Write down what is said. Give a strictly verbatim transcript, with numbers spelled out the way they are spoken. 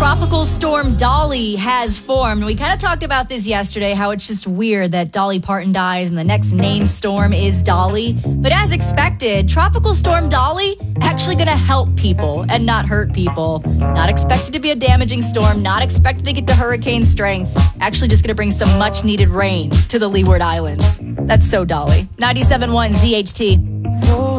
Tropical storm Dolly has formed. We kind of talked about this yesterday, how it's just weird that Dolly Parton dies and the next named storm is Dolly. But as expected, Tropical storm Dolly actually going to help people and not hurt people. Not expected to be a damaging storm, not expected to get to hurricane strength. Actually just going to bring some much needed rain to the Leeward Islands. That's so Dolly. ninety-seven point one Z H T.